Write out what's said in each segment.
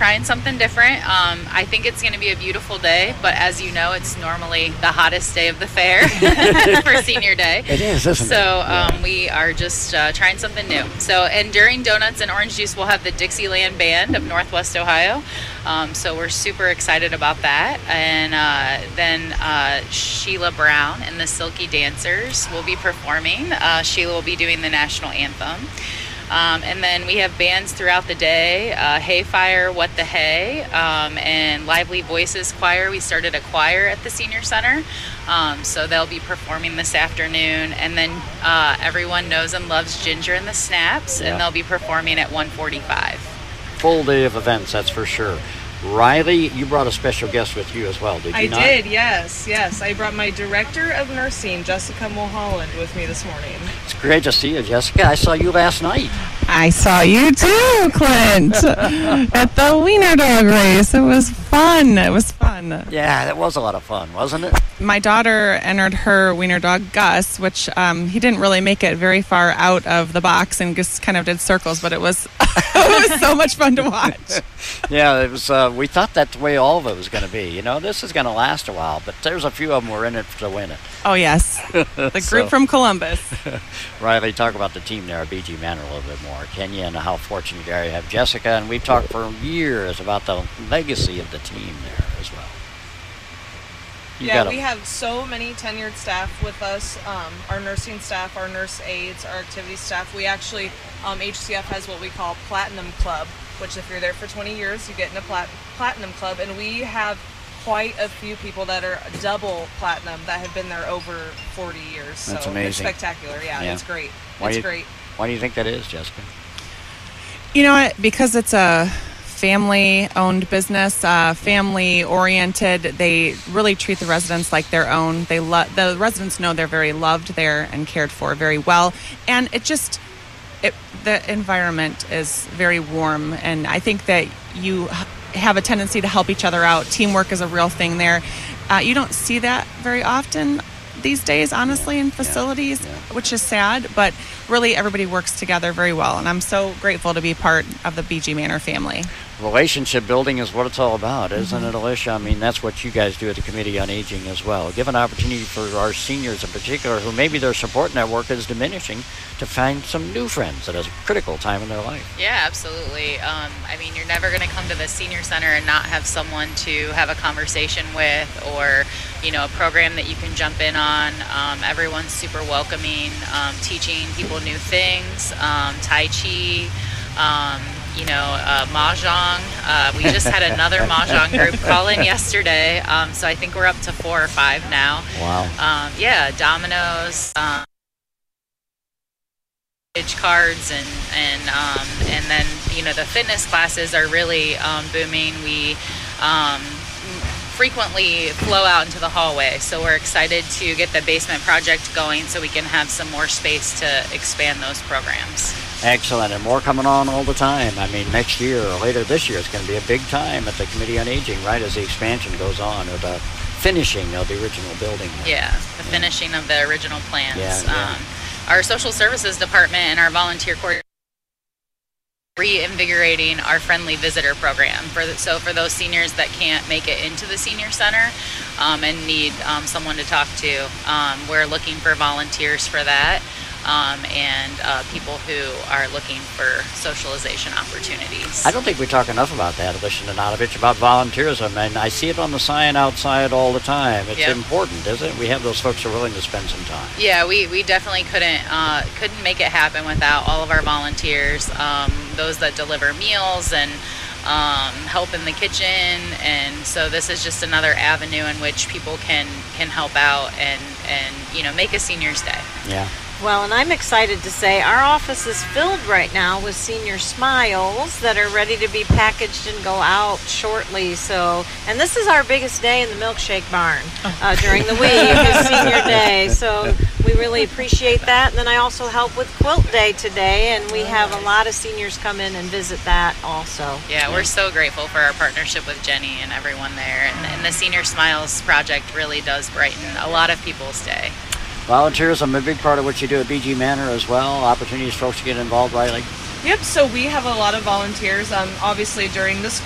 trying something different. I think it's going to be a beautiful day, but as you know, it's normally the hottest day of the fair for Senior Day. It is, isn't it? So we are just trying something new. So, and during Donuts and Orange Juice, we'll have the Dixieland Band of Northwest Ohio. So we're super excited about that. And then Sheila Brown and the Silky Dancers will be performing. Sheila will be doing the national anthem. And then we have bands throughout the day, Hayfire, What the Hay, and Lively Voices Choir. We started a choir at the Senior Center, so they'll be performing this afternoon. And then everyone knows and loves Ginger and the Snaps, and they'll be performing at 1:45. Full day of events, that's for sure. Riley, you brought a special guest with you as well, did you not? I did, yes. I brought my director of nursing, Jessica Mulholland, with me this morning. It's great to see you, Jessica. I saw you last night. I saw you too, Clint, at the Wiener Dog race. It was fun. Yeah, that was a lot of fun, wasn't it? My daughter entered her Wiener Dog, Gus, which he didn't really make it very far out of the box and just kind of did circles, but it was it was so much fun to watch. Yeah, it was. We thought that's the way all of it was going to be. You know, this is going to last a while, but there's a few of them who are in it to win it. Oh, yes. The group from Columbus. Riley, talk about the team there at BG Manor a little bit more. Kenya, and how fortunate you are to have Jessica. And we've talked for years about the legacy of the team there as well. We have so many tenured staff with us, our nursing staff, our nurse aides, our activity staff. We actually, HCF has what we call Platinum Club, which if you're there for 20 years, you get in a Platinum Club. And we have quite a few people that are double Platinum that have been there over 40 years. That's so amazing. It's spectacular. Yeah, it's great. Great. Why do you think that is, Jessica? You know what? Because it's a family-owned business, family-oriented. They really treat the residents like their own. The residents know they're very loved there and cared for very well. And the environment is very warm. And I think that you have a tendency to help each other out. Teamwork is a real thing there. You don't see that very often these days, honestly, in facilities, which is sad, but really everybody works together very well, and I'm so grateful to be part of the BG Manor family. Relationship building is what it's all about, isn't it, Alicia? I mean, that's what you guys do at the Committee on Aging as well. Give an opportunity for our seniors in particular, who maybe their support network is diminishing, to find some new friends at a critical time in their life. Yeah, absolutely. I mean, you're never going to come to the Senior Center and not have someone to have a conversation with, or, you know, a program that you can jump in on. Everyone's super welcoming, teaching people new things, Tai Chi, Mahjong. We just had another Mahjong group call in yesterday, so I think we're up to 4 or 5 now. Wow. Dominoes, cards, and then, you know, the fitness classes are really booming. We frequently flow out into the hallway, so we're excited to get the basement project going so we can have some more space to expand those programs. Excellent, and more coming on all the time. I mean, next year or later this year, it's going to be a big time at the Committee on Aging, right, as the expansion goes on, or the finishing of the original building. Finishing of the original plans. Yeah. Our social services department and our volunteer coordinator reinvigorating our friendly visitor program for those seniors that can't make it into the Senior Center and need someone to talk to. We're looking for volunteers for that, and people who are looking for socialization opportunities. I don't think we talk enough about that, Alicia Nanatovich, about volunteerism, and I see it on the sign outside all the time. It's important, isn't it? We have those folks who are willing to spend some time. Yeah, we definitely couldn't make it happen without all of our volunteers, those that deliver meals and help in the kitchen, and so this is just another avenue in which people can help out and you know, make a senior's day. Yeah. Well, and I'm excited to say our office is filled right now with senior smiles that are ready to be packaged and go out shortly. So, and this is our biggest day in the milkshake barn during the week is Senior Day. So we really appreciate that. And then I also help with Quilt Day today, and we have a lot of seniors come in and visit that also. Yeah, we're so grateful for our partnership with Jenny and everyone there. And the Senior Smiles Project really does brighten a lot of people's day. Volunteerism, a big part of what you do at BG Manor as well. Opportunities for folks to get involved, Riley? Yep, so we have a lot of volunteers. Obviously, during the school year,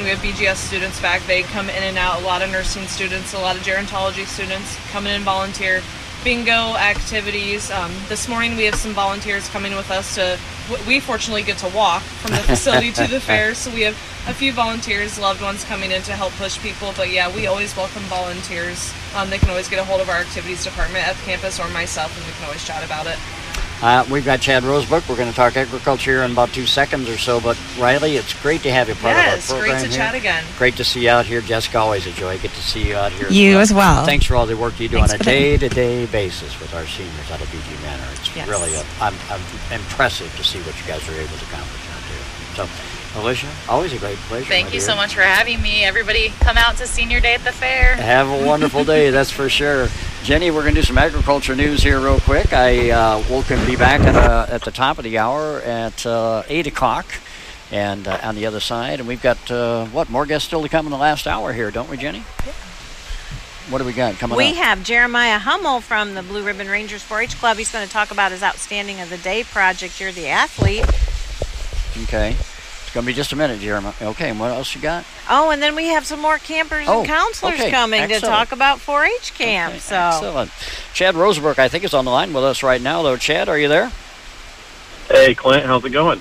We have BGS students back. They come in and out, a lot of nursing students, a lot of gerontology students come in and volunteer. Bingo activities. This morning we have some volunteers coming with us to, we fortunately get to walk from the facility to the fair, so we have a few volunteers, loved ones coming in to help push people. But yeah, we always welcome volunteers. They can always get a hold of our activities department at the campus or myself, and we can always chat about it. We've got Chad Rosebrook. We're going to talk agriculture here in about 2 seconds or so. But Riley, it's great to have you part of our program. Yes, great to chat again. Great to see you out here. Jessica, always a joy. Get to see you out here. You as well. Thanks for all the work you do on a day-to-day basis with our seniors out of BG Manor. It's really I'm impressive to see what you guys are able to accomplish out there. So, Alicia, always a great pleasure. Thank you so much for having me. Everybody come out to Senior Day at the fair. Have a wonderful day, that's for sure. Jenny, we're going to do some agriculture news here real quick. We'll be back at the top of the hour at 8 o'clock and on the other side. And we've got, more guests still to come in the last hour here, don't we, Jenny? Yeah. What do we got coming up? We have Jeremiah Hummel from the Blue Ribbon Rangers 4-H Club. He's going to talk about his Outstanding of the Day project. You're the athlete. Okay. It's going to be just a minute, Jeremiah. Okay, and what else you got? Oh, and then we have some more campers and counselors coming to talk about 4-H camp. Okay, excellent. Chad Rosebrook, I think, is on the line with us right now, though. Chad, are you there? Hey, Clint, how's it going?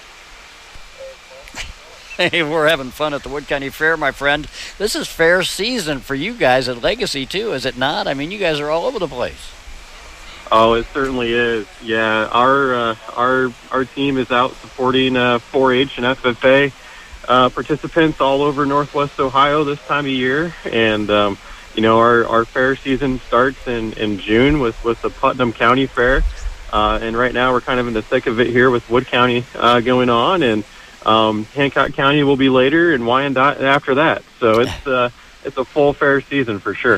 Hey, we're having fun at the Wood County Fair, my friend. This is fair season for you guys at Legacy, too, is it not? I mean, you guys are all over the place. Oh, it certainly is. Yeah, our team is out supporting 4-H and FFA participants all over Northwest Ohio this time of year, and our fair season starts in June with the Putnam County Fair, and right now we're kind of in the thick of it here with Wood County going on, and Hancock County will be later, and Wyandotte after that. So it's a full fair season for sure.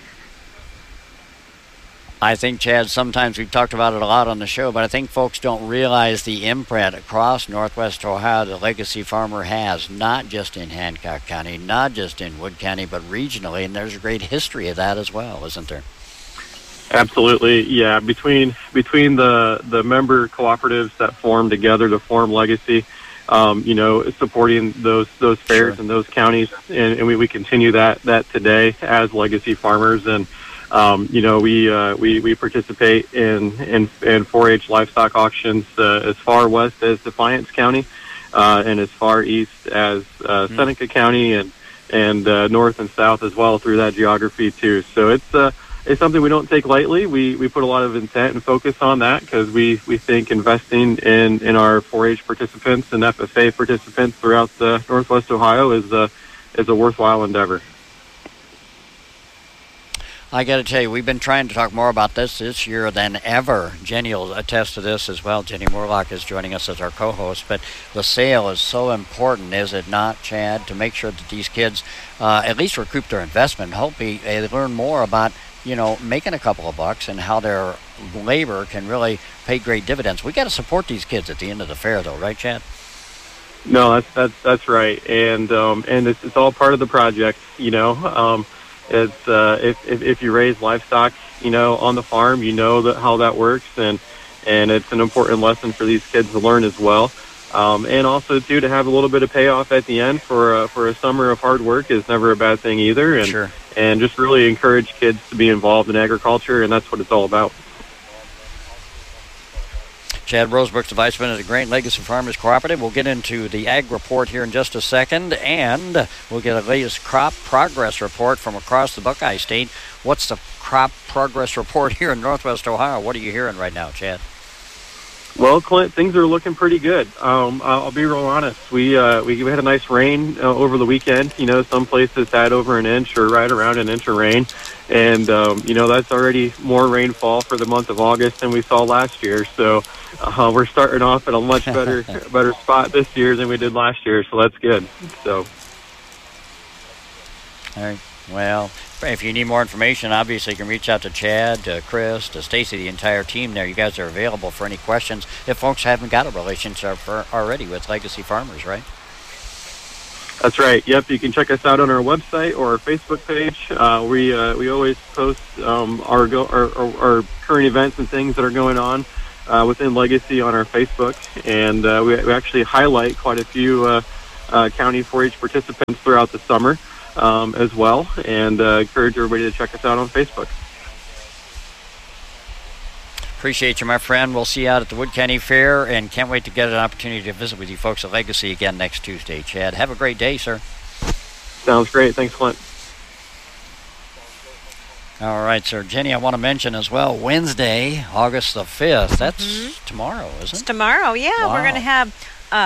I think, Chad, sometimes we've talked about it a lot on the show, but I think folks don't realize the imprint across Northwest Ohio the Legacy Farmer has, not just in Hancock County, not just in Wood County, but regionally, and there's a great history of that as well, isn't there? Absolutely, yeah. Between the member cooperatives that form together to form Legacy, supporting those fairs in those counties, and we continue that today as Legacy Farmers, and we participate in 4-H livestock auctions as far west as Defiance County, and as far east as Seneca County, and north and south as well through that geography too. So it's something we don't take lightly. We put a lot of intent and focus on that because we think investing in our 4-H participants and FFA participants throughout the Northwest Ohio is a worthwhile endeavor. I got to tell you, we've been trying to talk more about this year than ever. Jenny will attest to this as well. Jenny Morlock is joining us as our co-host. But the sale is so important, is it not, Chad, to make sure that these kids at least recoup their investment. Hopefully they learn more about, making a couple of bucks and how their labor can really pay great dividends. We got to support these kids at the end of the fair, though, right, Chad? No, that's right, and it's all part of the project, It's if you raise livestock, on the farm, how that works, and it's an important lesson for these kids to learn as well. And also too, to have a little bit of payoff at the end for a summer of hard work is never a bad thing either. And sure. And just really encourage kids to be involved in agriculture, and that's what it's all about. Chad Rosebrook's the vice president of the Grain Legacy Farmers Cooperative. We'll get into the ag report here in just a second, and we'll get a latest crop progress report from across the Buckeye State. What's the crop progress report here in Northwest Ohio? What are you hearing right now, Chad? Well, Clint, things are looking pretty good. I'll be real honest. We had a nice rain over the weekend. Some places had over an inch or right around an inch of rain. And, that's already more rainfall for the month of August than we saw last year. So we're starting off at a much better spot this year than we did last year. So that's good. So. All right. Well, if you need more information, obviously you can reach out to Chad, to Chris, to Stacy, the entire team there. You guys are available for any questions if folks haven't got a relationship already with Legacy Farmers, right? That's right. Yep, you can check us out on our website or our Facebook page. We always post our current events and things that are going on within Legacy on our Facebook, and we actually highlight quite a few county 4-H participants throughout the summer as well, and encourage everybody to check us out on Facebook. Appreciate you, my friend. We'll see you out at the Wood County Fair, and can't wait to get an opportunity to visit with you folks at Legacy again next Tuesday. Chad, have a great day, sir. Sounds great. Thanks, Clint. All right, sir. Jenny, I want to mention as well, Wednesday, August the 5th. That's tomorrow, isn't It's it? tomorrow, yeah. Wow. We're going to have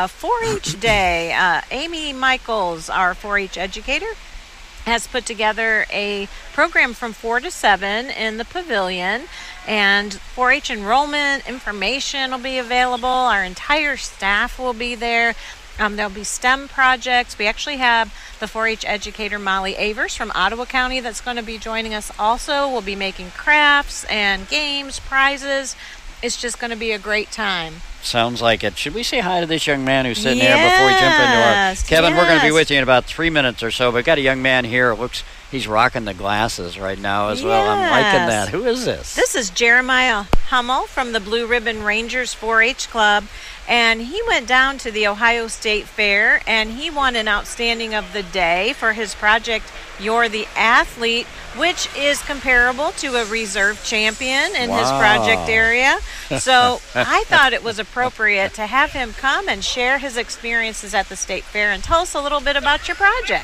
4-H Day. Amy Michaels, our 4-H educator, has put together a program from 4 to 7 in the pavilion, and 4-H enrollment information will be available. Our entire staff will be there. There'll be STEM projects. We actually have the 4-H educator Molly Avers from Ottawa County that's going to be joining us also. We'll be making crafts and games, prizes. It's just going to be a great time. Sounds like it. Should we say hi to this young man who's sitting there before we jump into our... Kevin, we're going to be with you in about 3 minutes or so, but we've got a young man here. It looks... He's rocking the glasses right now as well. I'm liking that. Who is this? This is Jeremiah Hummel from the Blue Ribbon Rangers 4-H Club, and he went down to the Ohio State Fair, and he won an Outstanding of the Day for his project, You're the Athlete, which is comparable to a reserve champion in his project area. So I thought it was appropriate to have him come and share his experiences at the State Fair and tell us a little bit about your project.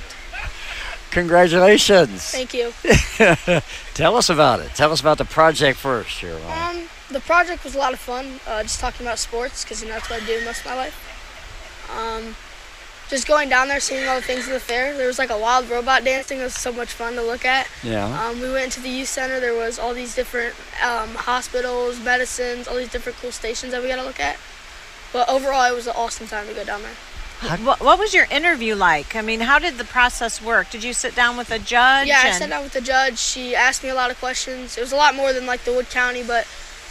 Congratulations. Thank you. Tell us about it. Tell us about the project first, Jeremiah. The project was a lot of fun, just talking about sports, because that's what I do most of my life. Just going down there, seeing all the things at the fair. There was like a wild robot dancing. It was so much fun to look at. Yeah. We went into the youth center. There was all these different hospitals, medicines, all these different cool stations that we got to look at. But overall, it was an awesome time to go down there. What was your interview like? I mean, how did the process work? Did you sit down with a judge? Yeah, I sat down with the judge. She asked me a lot of questions. It was a lot more than like the Wood County, but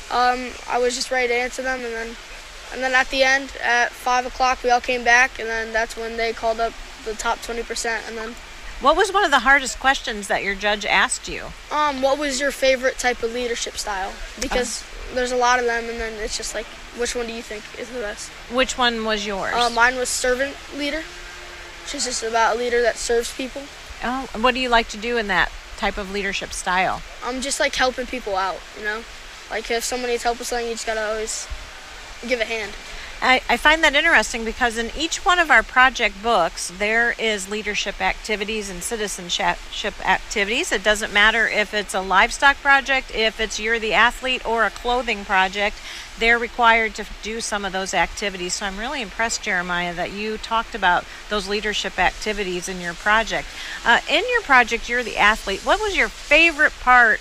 I was just ready to answer them. And then at the end, at 5 o'clock, we all came back, and then that's when they called up the top 20%. And then, what was one of the hardest questions that your judge asked you? what was your favorite type of leadership style? Because there's a lot of them, and then it's just like, which one do you think is the best? Which one was yours? Mine was servant leader, which is just about a leader that serves people. Oh, what do you like to do in that type of leadership style? Just like helping people out, Like if someone needs help with something, you just gotta always give a hand. I find that interesting because in each one of our project books, there is leadership activities and citizenship activities. It doesn't matter if it's a livestock project, if it's You're the Athlete, or a clothing project. They're required to do some of those activities. So I'm really impressed, Jeremiah, that you talked about those leadership activities in your project. In your project, You're the Athlete, what was your favorite part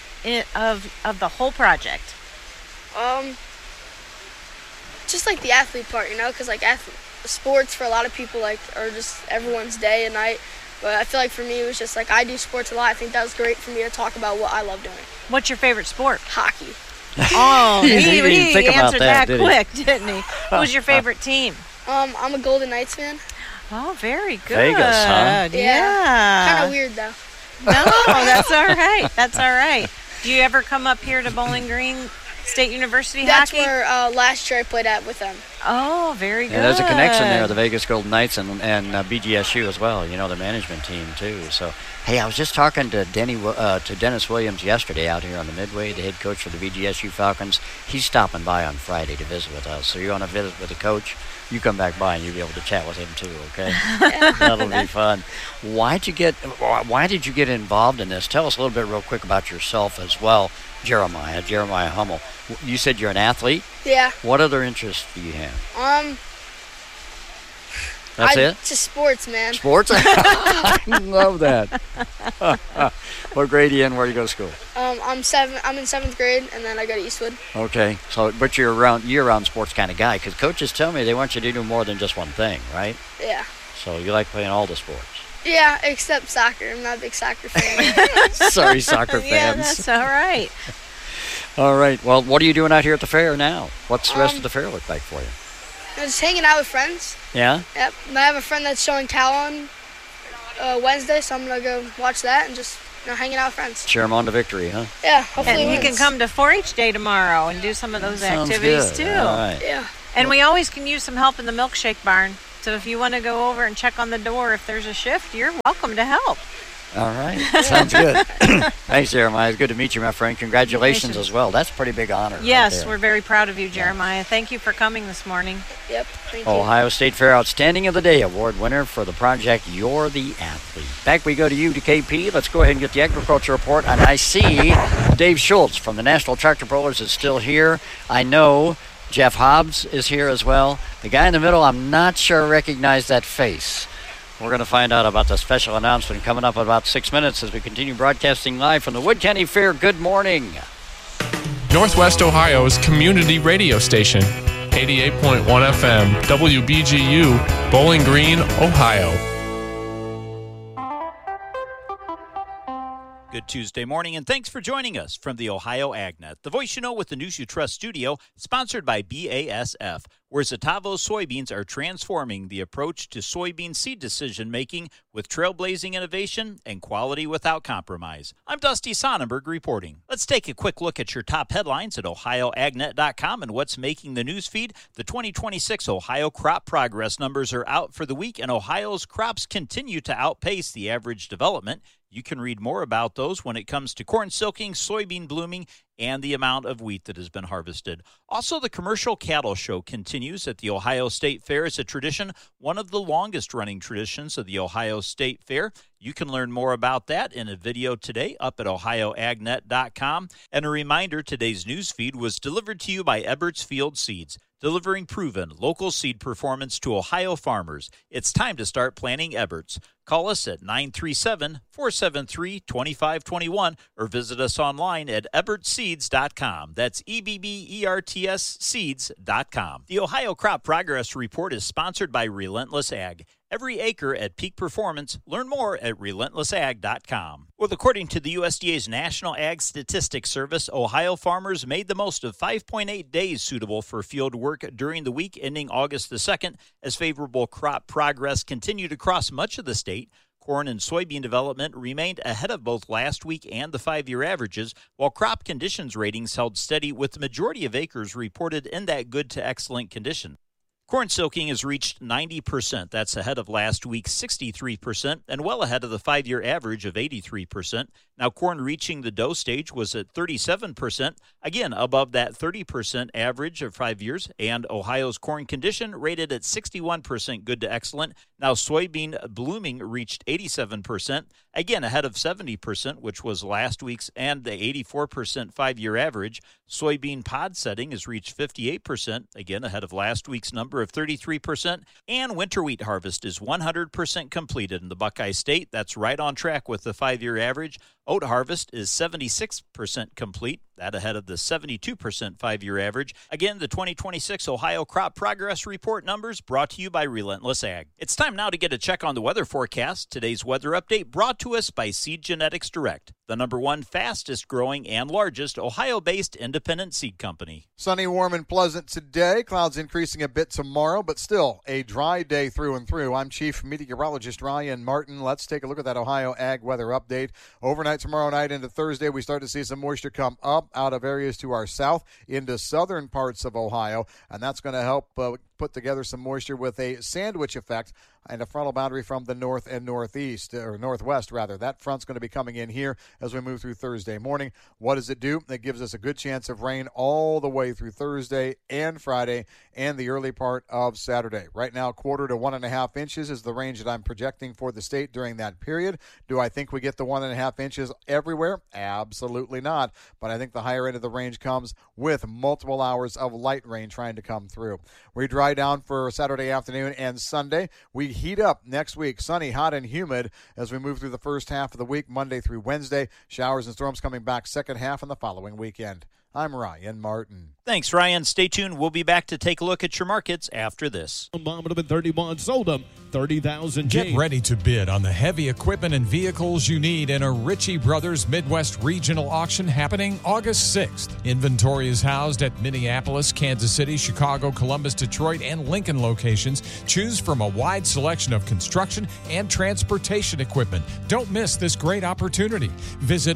of the whole project? Just like the athlete part, because like sports for a lot of people like are just everyone's day and night. But I feel like for me it was just like I do sports a lot. I think that was great for me to talk about what I love doing. What's your favorite sport? Hockey. Oh, He didn't he think about answered that, that did he? quick, didn't he? Who's your favorite team? I'm a Golden Knights fan. Oh, very good. Vegas, huh? Yeah. Kind of weird though. No, that's all right. That's all right. Do you ever come up here to Bowling Green State University That's hockey? where last year I played at with them. Oh, very good. Yeah, there's a connection there, the Vegas Golden Knights and BGSU as well, the management team too. So, hey, I was just talking to Dennis Williams yesterday out here on the Midway, the head coach for the BGSU Falcons. He's stopping by on Friday to visit with us. So you want to visit with the coach, you come back by and you'll be able to chat with him too, okay? That'll be fun. Why did you get involved in this? Tell us a little bit real quick about yourself as well, Jeremiah Hummel. You said you're an athlete? Yeah. What other interests do you have? That's it? Just sports, man. Sports? I love that. What grade are you in? Where do you go to school? I'm in 7th grade, and then I go to Eastwood. Okay. So, but you're a year-round sports kind of guy, because coaches tell me they want you to do more than just one thing, right? Yeah. So you like playing all the sports. Yeah, except soccer. I'm not a big soccer fan. Sorry, soccer fans. Yeah, that's all right. All right. Well, what are you doing out here at the fair now? What's the rest of the fair look like for you? I'm just hanging out with friends. Yeah? Yep. And I have a friend that's showing Cal on Wednesday, so I'm going to go watch that and just hanging out with friends. Cheer them on to victory, huh? Yeah, hopefully And you wins. can come to 4-H Day tomorrow and do some of those Sounds activities good. too. All right. Yeah. And we always can use some help in the milkshake barn. So if you want to go over and check on the door if there's a shift, you're welcome to help. All right. Sounds good. Thanks, Jeremiah. It's good to meet you, my friend. Congratulations as well. That's a pretty big honor. Yes, right, we're very proud of you, Jeremiah. Yeah. Thank you for coming this morning. Yep, thank you. Ohio State Fair Outstanding of the Day Award winner for the project You're the Athlete. Back we go to you, to KP. Let's go ahead and get the agriculture report. And I see Dave Schultz from the National Tractor Pullers is still here. I know Jeff Hobbs is here as well. The guy in the middle, I'm not sure I recognize that face. We're going to find out about the special announcement coming up in about 6 minutes as we continue broadcasting live from the Wood County Fair. Good morning. Northwest Ohio's community radio station, 88.1 FM, WBGU, Bowling Green, Ohio. Good Tuesday morning, and thanks for joining us from the Ohio AgNet, the voice you know with the News You Trust studio, sponsored by BASF, where Zetavo soybeans are transforming the approach to soybean seed decision-making with trailblazing innovation and quality without compromise. I'm Dusty Sonnenberg reporting. Let's take a quick look at your top headlines at OhioAgNet.com and what's making the news feed. The 2026 Ohio crop progress numbers are out for the week, and Ohio's crops continue to outpace the average development. You can read more about those when it comes to corn silking, soybean blooming, and the amount of wheat that has been harvested. Also, the commercial cattle show continues at the Ohio State Fair. It's a tradition, one of the longest-running traditions of the Ohio State Fair. You can learn more about that in a video today up at OhioAgNet.com. And a reminder, today's news feed was delivered to you by Eberts Field Seeds, delivering proven local seed performance to Ohio farmers. It's time to start planting Eberts. Call us at 937-473-2521 or visit us online at ebertseeds.com. That's EBBERTS seeds.com. The Ohio Crop Progress Report is sponsored by Relentless Ag. Every acre at peak performance. Learn more at relentlessag.com. Well, according to the USDA's National Ag Statistics Service, Ohio farmers made the most of 5.8 days suitable for field work during the week ending August the 2nd as favorable crop progress continued across much of the state. Corn and soybean development remained ahead of both last week and the 5-year averages, while crop conditions ratings held steady with the majority of acres reported in that good to excellent condition. Corn silking has reached 90%. That's ahead of last week's 63% and well ahead of the 5-year average of 83%. Now, corn reaching the dough stage was at 37%, again above that 30% average of 5 years, and Ohio's corn condition rated at 61% good to excellent. Now, soybean blooming reached 87%, again ahead of 70%, which was last week's, and the 84% 5-year average. Soybean pod setting has reached 58%, again ahead of last week's number of 33%, and winter wheat harvest is 100% completed in the Buckeye State. That's right on track with the 5-year average. Oat harvest is 76% complete, that ahead of the 72% 5-year average. Again, the 2026 Ohio Crop Progress Report numbers brought to you by Relentless Ag. It's time now to get a check on the weather forecast. Today's weather update brought to us by Seed Genetics Direct, the #1 fastest growing and largest Ohio-based independent seed company. Sunny, warm, and pleasant today. Clouds increasing a bit tomorrow, but still a dry day through and through. I'm Chief Meteorologist Ryan Martin. Let's take a look at that Ohio Ag weather update. Overnight tomorrow night into Thursday, we start to see some moisture come up out of areas to our south into southern parts of Ohio, and that's going to help put together some moisture with a sandwich effect and a frontal boundary from the north and northeast, or northwest rather. That front's going to be coming in here as we move through Thursday morning. What does it do? It gives us a good chance of rain all the way through Thursday and Friday and the early part of Saturday. Right now, 1/4 to 1.5 inches is the range that I'm projecting for the state during that period. Do I think we get the 1.5 inches everywhere? Absolutely not. But I think the higher end of the range comes with multiple hours of light rain trying to come through. We dry down for Saturday afternoon and Sunday. We heat up next week, sunny, hot, and humid as we move through the first half of the week, Monday through Wednesday. Showers and storms coming back second half and the following weekend. I'm Ryan Martin. Thanks, Ryan. Stay tuned. We'll be back to take a look at your markets after this. Bomb would have been 31, sold them 30,000. Get ready to bid on the heavy equipment and vehicles you need in a Ritchie Brothers Midwest Regional Auction happening August 6th. Inventory is housed at Minneapolis, Kansas City, Chicago, Columbus, Detroit, and Lincoln locations. Choose from a wide selection of construction and transportation equipment. Don't miss this great opportunity. Visit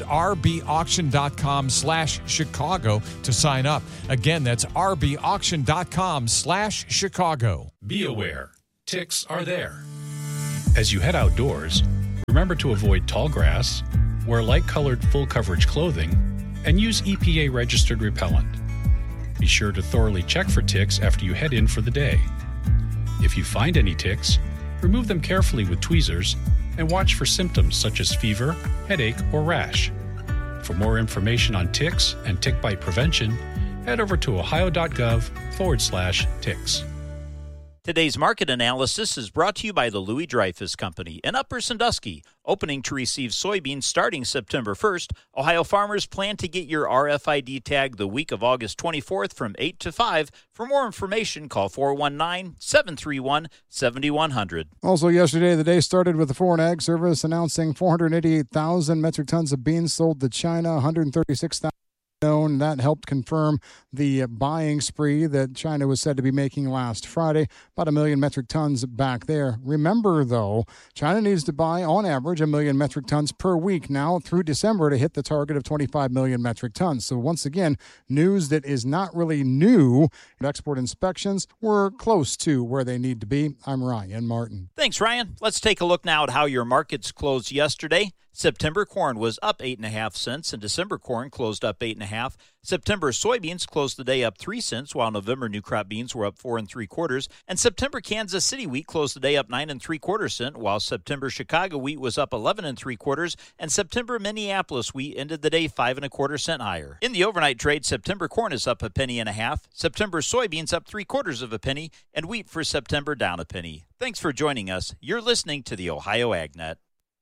rbauction.com/Chicago to sign up. Again, that's rbauction.com/Chicago. Be aware. ticks are there. As you head outdoors, remember to avoid tall grass, wear light-colored full-coverage clothing, and use EPA-registered repellent. Be sure to thoroughly check for ticks after you head in for the day. If you find any ticks, remove them carefully with tweezers and watch for symptoms such as fever, headache, or rash. For more information on ticks and tick bite prevention, head over to ohio.gov/ticks. Today's market analysis is brought to you by the Louis Dreyfus Company in Upper Sandusky. Opening to receive soybeans starting September 1st, Ohio farmers plan to get your RFID tag the week of August 24th from 8 to 5. For more information, call 419-731-7100. Also yesterday, the day started with the Foreign Ag Service announcing 488,000 metric tons of beans sold to China, 136,000 known. That helped confirm the buying spree that China was said to be making last Friday, about 1 million metric tons back there. Remember, though, China needs to buy, on average, 1 million metric tons per week now through December to hit the target of 25 million metric tons. So once again, news that is not really new. Export inspections were close to where they need to be. I'm Ryan Martin. Thanks, Ryan. Let's take a look now at how your markets closed yesterday. September corn was up 8.5 cents, and December corn closed up 8.5. September soybeans closed the day up 3 cents, while November new crop beans were up 4 3/4. And September Kansas City wheat closed the day up 9 3/4 cents, while September Chicago wheat was up 11 3/4, and September Minneapolis wheat ended the day 5 1/4 cents higher. In the overnight trade, September corn is up 1.5 pennies. September soybeans up 3/4 of a penny, and wheat for September down a penny. Thanks for joining us. You're listening to the Ohio AgNet.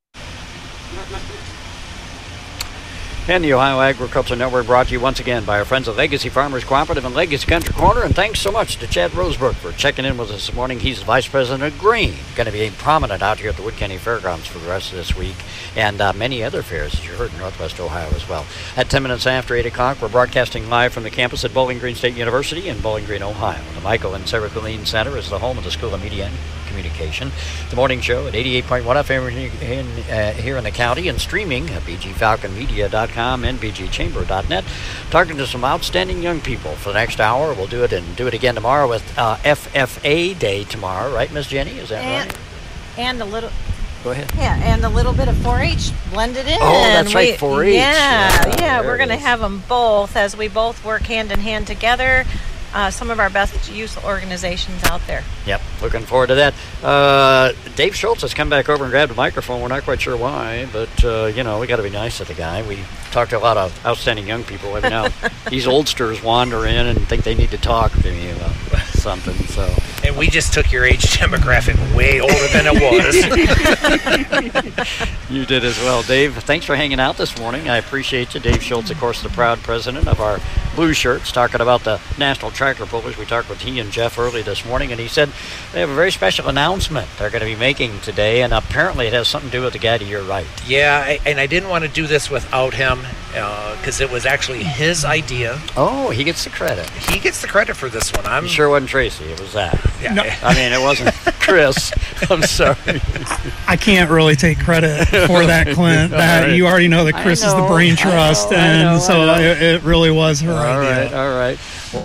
And the Ohio Agriculture Network brought to you once again by our friends at Legacy Farmers Cooperative and Legacy Country Corner. And thanks so much to Chad Rosebrook for checking in with us this morning. He's the Vice President of Grain, going to be prominent out here at the Wood County Fairgrounds for the rest of this week, and many other fairs, as you heard, in Northwest Ohio as well. At 10 minutes after 8 o'clock, we're broadcasting live from the campus at Bowling Green State University in Bowling Green, Ohio. The Michael and Sarah Colleen Center is the home of the School of Media and Communication. The morning show at 88.1 FM here in the county, and streaming at bgfalconmedia.com and bgchamber.net. Talking to some outstanding young people for the next hour. We'll do it again tomorrow with FFA Day tomorrow, right, Miss Jenny? Is that right? And a little... Go ahead. Yeah, and a little bit of 4-H blended in. Oh, that's right, 4-H. Yeah, we're going to have them both as we both work hand in hand together. Some of our best youth organizations out there. Yep, looking forward to that. Dave Schultz has come back over and grabbed a microphone. We're not quite sure why, but, we got to be nice to the guy. We talk to a lot of outstanding young people every now. These oldsters wander in and think they need to talk to me about something. So. And we just took your age demographic way older than it was. You did as well. Dave, thanks for hanging out this morning. I appreciate you. Dave Schultz, of course, the proud president of our Blue Shirts, talking about the National Tractor Pullers. We talked with he and Jeff early this morning, and he said they have a very special announcement they're going to be making today, and apparently it has something to do with the guy to your right. Yeah, and I didn't want to do this without him because it was actually his idea. Oh, he gets the credit. He gets the credit for this one. It sure wasn't Tracy. It was that. Yeah. No. I mean, it wasn't Chris. I'm sorry. I can't really take credit for that, Clint. Right. You already know that Chris is the brain trust, and so it really was her idea. All right.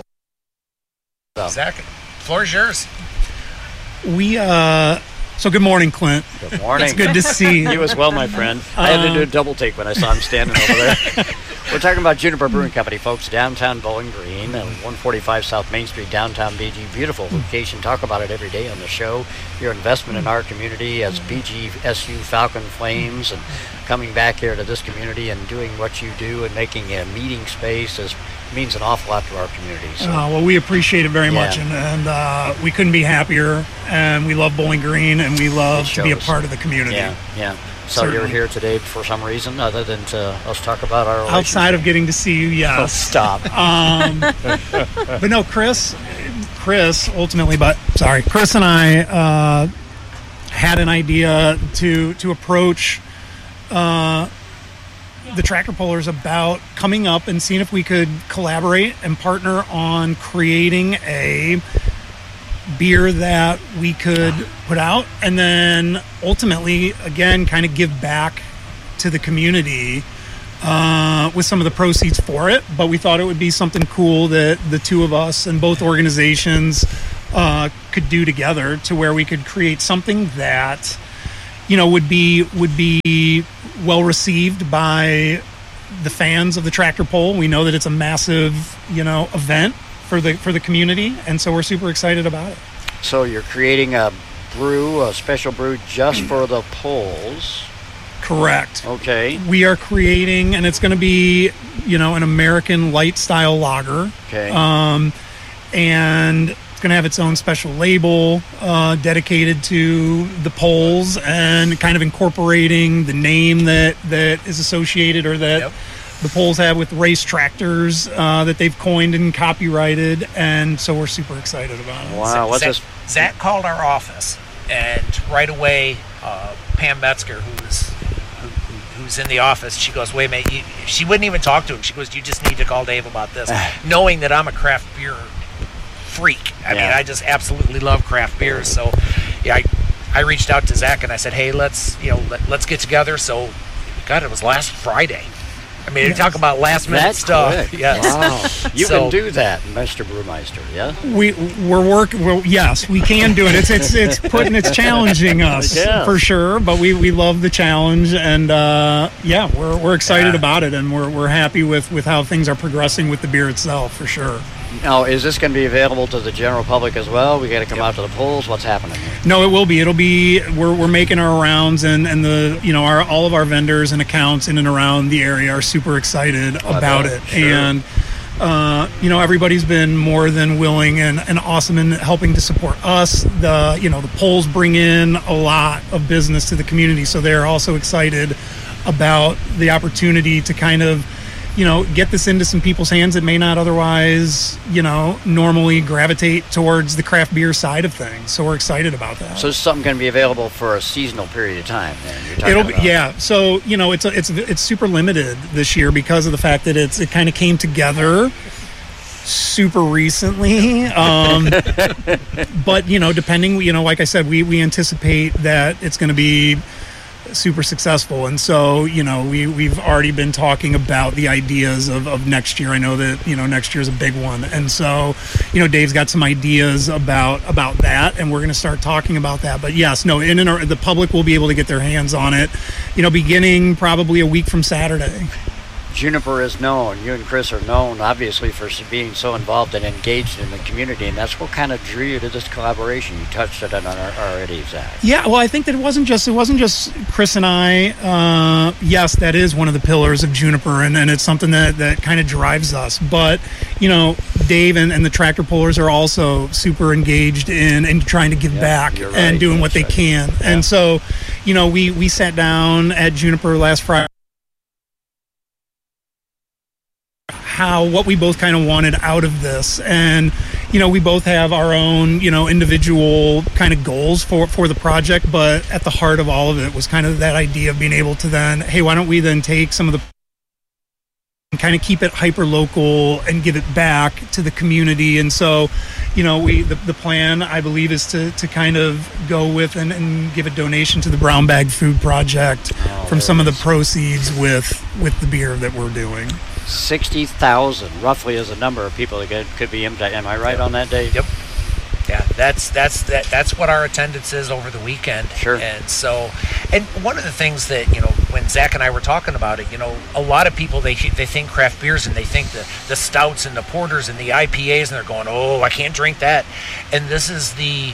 Zach, floor is yours. So good morning, Clint. Good morning. It's good to see you. You as well, my friend. I had to do a double take when I saw him standing over there. We're talking about Juniper Brewing Company, folks, downtown Bowling Green, 145 South Main Street, downtown BG. Beautiful location. Talk about it every day on the show. Your investment in our community as BGSU Falcon Flames, and coming back here to this community and doing what you do and making a meeting space means an awful lot to our community. So. Well, we appreciate it very much, and we couldn't be happier, and we love Bowling Green, and we love to be a part of the community. Yeah. So Certainly. You're here today for some reason other than to us talk about our relationship? Outside of getting to see you, yes. Oh, stop. But no, Chris ultimately, Chris and I had an idea to approach the tractor pullers about coming up and seeing if we could collaborate and partner on creating a beer that we could put out, and then ultimately, again, kind of give back to the community with some of the proceeds for it. But we thought it would be something cool that the two of us and both organizations could do together to where we could create something that, you know, would be well received by the fans of the tractor pull. We know that it's a massive, you know, event for the community, and so we're super excited about it. So you're creating a special brew just for the pulls. Correct. Okay. We are creating, and it's going to be, you know, an American light style lager. Okay. And it's going to have its own special label dedicated to the polls and kind of incorporating the name that is associated or that the polls have with race tractors that they've coined and copyrighted. And so we're super excited about it. Wow. What's this? Zach called our office, and right away, Pam Metzger, who's in the office, she goes, wait a minute, she wouldn't even talk to him. She goes, you just need to call Dave about this, knowing that I'm a craft beer freak. I mean, I just absolutely love craft beers. So, yeah, I reached out to Zach and I said, hey, let's get together. So, God, it was last Friday. I mean, talk about last minute stuff. Quick. Yes. Wow. You can do that, Mr. Brewmeister, yeah? We're working. Well, yes, we can do it. It's challenging us for sure. But we love the challenge, and we're excited about it, and we're happy with how things are progressing with the beer itself for sure. Now, is this going to be available to the general public as well? We got to come out to the polls. What's happening here? No, it will be. It'll be. We're making our rounds, and all of our vendors and accounts in and around the area are super excited about it. Sure. And everybody's been more than willing and awesome in helping to support us. The polls bring in a lot of business to the community, so they're also excited about the opportunity to kind of, get this into some people's hands that may not otherwise, normally gravitate towards the craft beer side of things. So we're excited about that. So this is something going to be available for a seasonal period of time, then? So, it's super limited this year because of the fact that it kind of came together super recently. But, depending, like I said, we anticipate that it's going to be super successful, and so we've already been talking about the ideas of next year. I know that next year is a big one, and so Dave's got some ideas about that, and we're going to start talking about that. But yes, the public will be able to get their hands on it beginning probably a week from Saturday. Juniper is known, you and Chris are known, obviously, for being so involved and engaged in the community, and that's what kind of drew you to this collaboration. You touched it on already, Zach. Yeah, well, I think that it wasn't just Chris and I. Yes, that is one of the pillars of Juniper, and it's something that kind of drives us. But, Dave and the tractor pullers are also super engaged in trying to give back and doing what they can. Yeah. And so, we sat down at Juniper last Friday. What we both kind of wanted out of this, and we both have our own individual kind of goals for the project, but at the heart of all of it was kind of that idea of being able to then, hey, why don't we then take some of the and kind of keep it hyper local and give it back to the community. And so the plan, I believe, is to kind of go with and give a donation to the Brown Bag Food Project from some of the proceeds with the beer that we're doing. 60,000 roughly is the number of people that could be impacted. Am I right on that, Dave? Yep. Yeah, that's what our attendance is over the weekend. Sure. And so, and one of the things that when Zach and I were talking about it, a lot of people they think craft beers and they think the stouts and the porters and the IPAs, and they're going, oh, I can't drink that. And this is the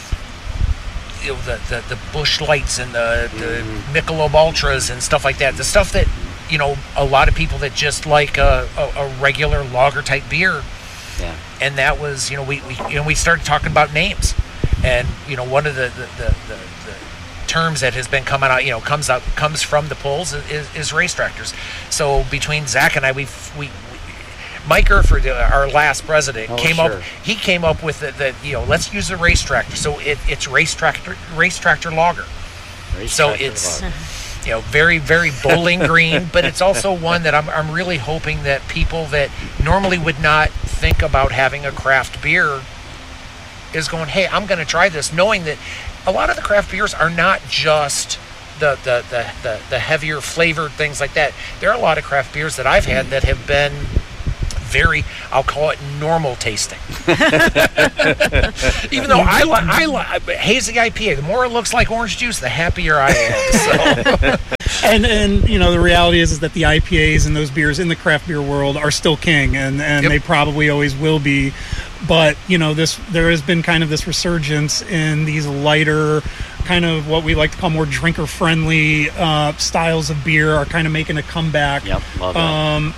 Busch Lights and the Michelob Ultras and stuff like that. The stuff that a lot of people that just like a regular lager type beer. Yeah. And that was, we started talking about names, and one of the terms that has been coming out, comes from the polls is race tractors. So between Zach and I, Mike Erford, our last president, came up with the let's use a race tractor. So it's race tractor lager. It's very, very Bowling Green, but it's also one that I'm really hoping that people that normally would not think about having a craft beer is going, hey, I'm going to try this, knowing that a lot of the craft beers are not just the heavier flavored things like that. There are a lot of craft beers that I've had that have been I'll call it normal tasting. Even though I like hazy IPA, the more it looks like orange juice, the happier I am. So. And the reality is that the IPAs and those beers in the craft beer world are still king, and they probably always will be. But there has been kind of this resurgence in these lighter, kind of what we like to call more drinker-friendly styles of beer are kind of making a comeback. Yep, love that.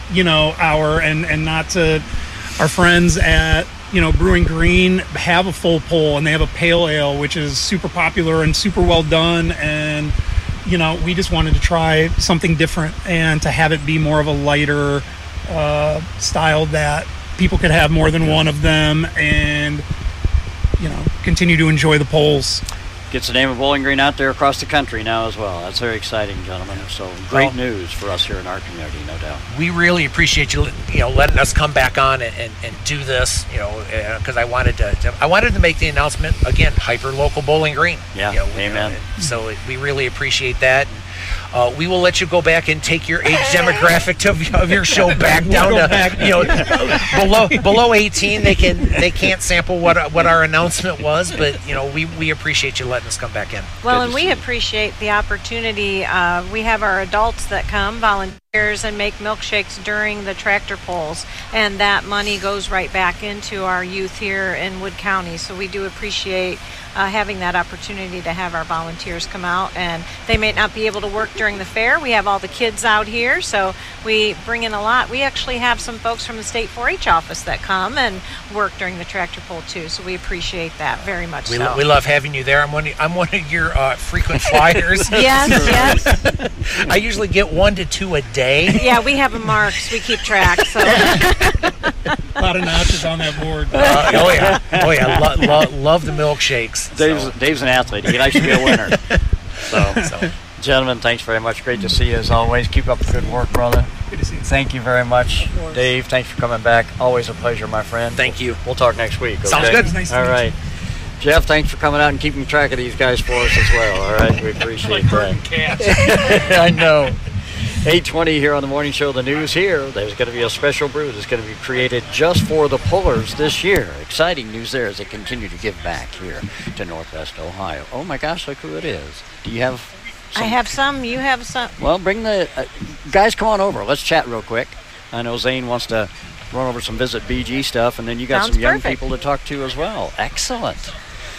Our friends at Brewing Green have a full pull, and they have a pale ale which is super popular and super well done, and we just wanted to try something different and to have it be more of a lighter style that people could have more than one of them and continue to enjoy the polls. Gets the name of Bowling Green out there across the country now as well. That's very exciting, gentlemen. So great news for us here in our community, no doubt. We really appreciate you letting us come back on and do this, because I wanted to make the announcement again, hyper local Bowling Green. Yeah, amen. So we really appreciate that. We will let you go back and take your age demographic of your show back down to below 18. They can't sample what our announcement was, but we appreciate you letting us come back in. Well, and we appreciate the opportunity. We have our adults that come, volunteers, and make milkshakes during the tractor pulls, and that money goes right back into our youth here in Wood County. So we do appreciate having that opportunity to have our volunteers come out, and they may not be able to work during the fair. We have all the kids out here, so we bring in a lot. We actually have some folks from the state 4-H office that come and work during the tractor pull too, so we appreciate that very much. We love having you there. I'm one of your frequent flyers. Yes. I usually get 1 to 2 a day. Yeah, we have them marked. We keep track. So a lot of notches on that board. Love the milkshakes. Dave's an athlete. He likes to be a winner. So, gentlemen, thanks very much. Great to see you as always. Keep up the good work, brother. Good to see you. Thank you very much. Dave, thanks for coming back. Always a pleasure, my friend. Thank you. We'll talk next week. Okay? Sounds good. Nice all right. Jeff, thanks for coming out and keeping track of these guys for us as well. All right, we appreciate that. I know. 8:20 here on the morning show. The news here. There's going to be a special brew that's going to be created just for the pullers this year. Exciting news there as they continue to give back here to Northwest Ohio. Oh my gosh, look who it is. Do you have some? I have some. You have some. Well, bring the guys. Come on over. Let's chat real quick. I know Zane wants to run over some Visit BG stuff, and then you got some young people to talk to as well. Excellent.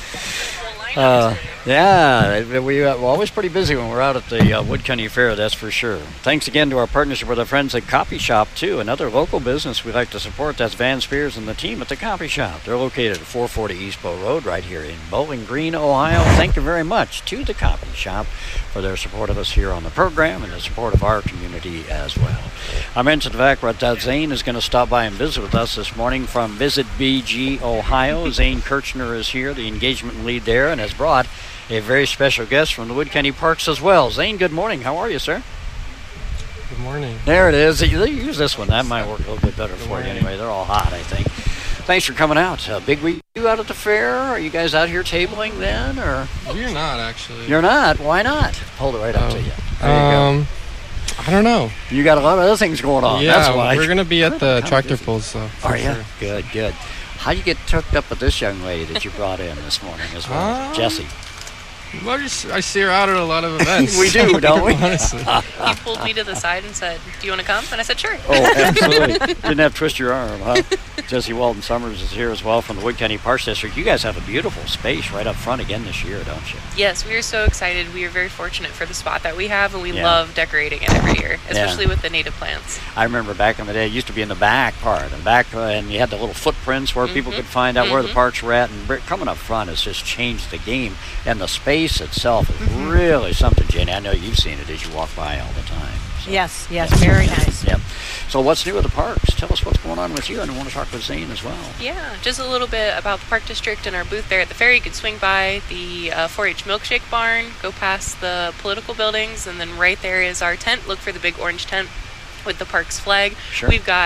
We're always pretty busy when we're out at the Wood County Fair, that's for sure. Thanks again to our partnership with our friends at Copy Shop, too. Another local business we like to support. That's Van Spears and the team at the Copy Shop. They're located at 440 East Bow Road right here in Bowling Green, Ohio. Thank you very much to the Copy Shop for their support of us here on the program and the support of our community as well. I mentioned the fact that Zane is going to stop by and visit with us this morning from Visit BG, Ohio. Zane Kirchner is here, the engagement lead there, and has brought a very special guest from the Wood County Parks as well. Zane, good morning. How are you, sir? Good morning. There it is. Use this one. That might work a little bit better for you anyway. They're all hot, I think. Thanks for coming out. Big week you out at the fair? Are you guys out here tabling then? Or we're not, actually. You're not? Why not? Hold it right up to you. There you go. I don't know. You got a lot of other things going on. Yeah, that's why. We're going to be at the tractor pulls. So are you? Sure. Good. How you get hooked up with this young lady that you brought in this morning as well? Jessie. Well, I see her out at a lot of events. We do, don't we? Honestly. You pulled me to the side and said, "Do you want to come?" And I said, "Sure." Oh, absolutely. Didn't have to twist your arm, huh? Jessie Walton Summers is here as well from the Wood County Parks District. You guys have a beautiful space right up front again this year, don't you? Yes, we are so excited. We are very fortunate for the spot that we have, and we love decorating it every year, especially with the native plants. I remember back in the day, it used to be in the back part, and you had the little footprints where people could find out where the parks were at, and coming up front has just changed the game, and the space itself is really something, Jenny. I know you've seen it as you walk by all the time. So. Yes, very nice. Yep. So what's new with the parks? Tell us what's going on with you, and I want to talk with Zane as well. Yeah, just a little bit about the Park District and our booth there at the fair. You could swing by the 4-H milkshake barn, go past the political buildings, and then right there is our tent. Look for the big orange tent with the park's flag. Sure. We've got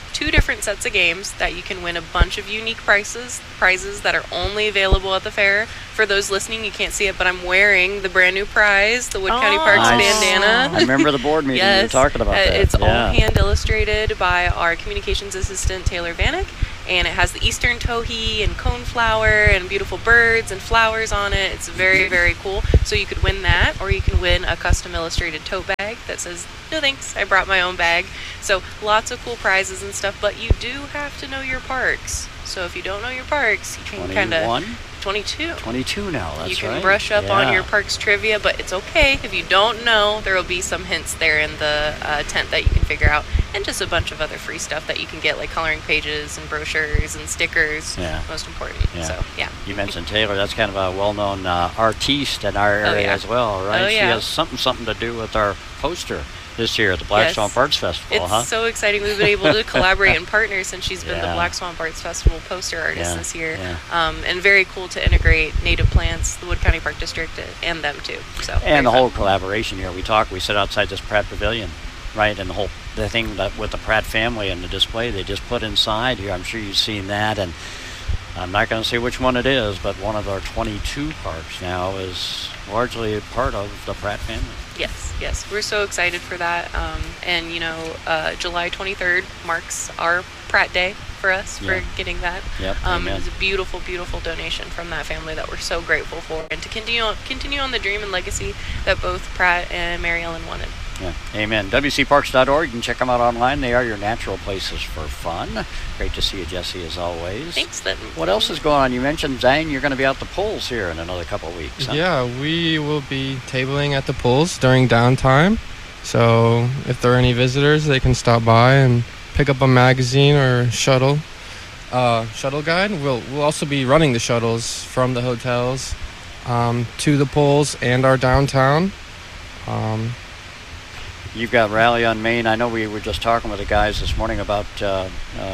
2 different sets of games that you can win a bunch of unique prizes that are only available at the fair. For those listening, you can't see it, but I'm wearing the brand new prize, the Wood County Parks bandana. I remember the board meeting you were talking about that. It's all hand illustrated by our communications assistant, Taylor Vanek, and it has the Eastern towhee and coneflower and beautiful birds and flowers on it. It's very, very cool. So you could win that, or you can win a custom illustrated tote bag that says, "No thanks, I brought my own bag." So lots of cool prizes and stuff, but you do have to know your parks. So if you don't know your parks, you can kind of... 22 now, that's right. You can brush up on your parks trivia, but it's okay. If you don't know, there will be some hints there in the tent that you can figure out, and just a bunch of other free stuff that you can get, like coloring pages and brochures and stickers. Yeah. Most important. So, yeah. You mentioned Taylor. That's kind of a well-known artiste in our area as well, right? She has something to do with our poster this year at the Black Swamp Arts Festival, It's so exciting. We've been able to collaborate and partner since she's been the Black Swamp Arts Festival poster artist this year. And very cool to integrate native plants, the Wood County Park District, and them too. So and the whole collaboration here. We sit outside this Pratt Pavilion, right? And the thing that with the Pratt family and the display they just put inside here, I'm sure you've seen that. And I'm not going to say which one it is, but one of our 22 parks now is largely a part of the Pratt family. Yes, we're so excited for that. And July 23rd marks our Pratt Day for us for getting that. It was a beautiful, beautiful donation from that family that we're so grateful for, and to continue on the dream and legacy that both Pratt and Mary Ellen wanted. Yeah, amen. WCParks.org. You can check them out online. They are your natural places for fun. Great to see you, Jesse, as always. Thanks, Linton. What else is going on? You mentioned, Zane, you're going to be out the pools here in another couple of weeks. Huh? Yeah, we will be tabling at the pools during downtime. So if there are any visitors, they can stop by and pick up a magazine or shuttle guide. We'll also be running the shuttles from the hotels to the pools and our downtown. You've got Rally on Main. I know we were just talking with the guys this morning about the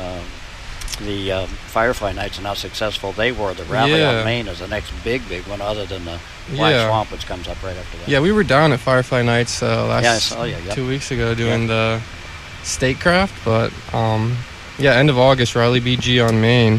Firefly Nights and how successful they were. The Rally on Main is the next big one, other than the Black Swamp, which comes up right after that. Yeah, we were down at Firefly Nights last 2 weeks ago doing the Statecraft, but end of August, Rally BG on Main.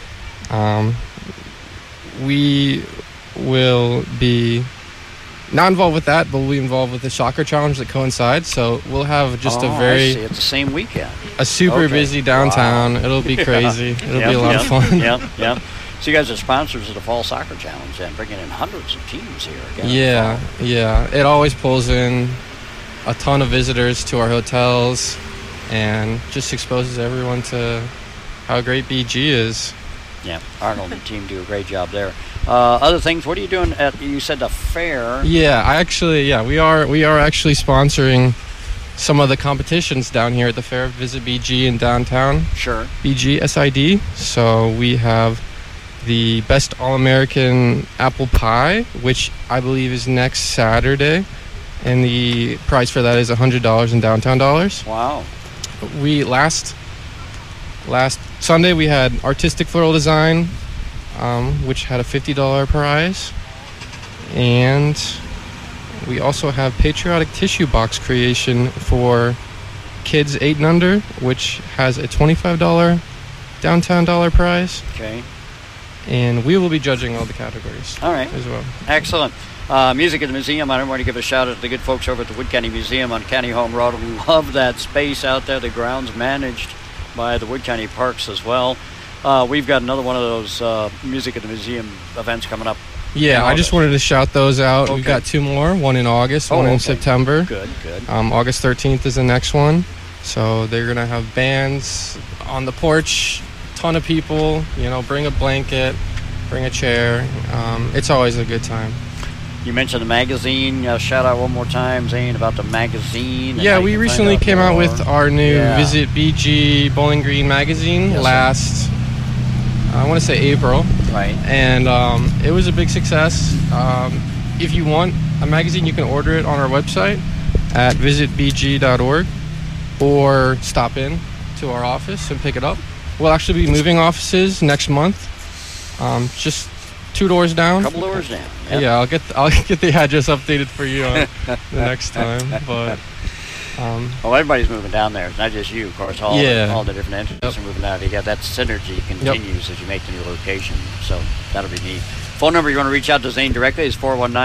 We will be not involved with that, but we'll be involved with the Shocker Challenge that coincides. So we'll have just it's the same weekend. A super busy downtown. Wow. It'll be crazy. It'll be a lot of fun. Yep. So you guys are sponsors of the Fall Soccer Challenge and bringing in hundreds of teams here. Yeah. It always pulls in a ton of visitors to our hotels and just exposes everyone to how great BG is. Yeah, Arnold and the team do a great job there. Other things, what are you doing at, you said the fair? Yeah, we are actually sponsoring some of the competitions down here at the fair. Visit BG in downtown. Sure. BG SID. So we have the Best All-American Apple Pie, which I believe is next Saturday. And the price for that is $100 in downtown dollars. Wow. We last Sunday we had Artistic Floral Design, which had a $50 prize. And we also have Patriotic Tissue Box Creation for kids 8 and under, which has a $25 downtown dollar prize. Okay. And we will be judging all the categories. All right. As well. Excellent. Music at the museum. I want to give a shout out to the good folks over at the Wood County Museum on County Home Road. Love that space out there. The grounds managed by the Wood County Parks as well. We've got another one of those Music at the Museum events coming up. Yeah, I just wanted to shout those out. Okay. We've got 2 more, one in August, one in September. Good. August 13th is the next one. So they're going to have bands on the porch, ton of people, bring a blanket, bring a chair. It's always a good time. You mentioned the magazine. Shout out one more time, Zane, about the magazine. Yeah, we recently came out with our new Visit BG Bowling Green magazine last, I want to say April. Right. And it was a big success. If you want a magazine, you can order it on our website at visitbg.org or stop in to our office and pick it up. We'll actually be moving offices next month. Just 2 doors down. Couple doors down. Yep. Yeah, I'll get the address updated for you the next time. But Well, everybody's moving down there. It's not just you, of course. All the different entities are moving out. You got that synergy continues as you make the new location. So that'll be neat. Phone number you want to reach out to Zane directly is